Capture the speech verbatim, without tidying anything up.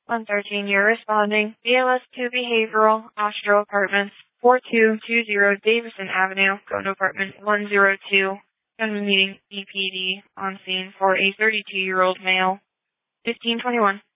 one thirteen, you're responding. B L S two Behavioral, Astro Apartments, four two two zero Davison Avenue, go to apartment one oh two. Going to be meeting B P D on scene for a thirty-two-year-old male. fifteen twenty-one.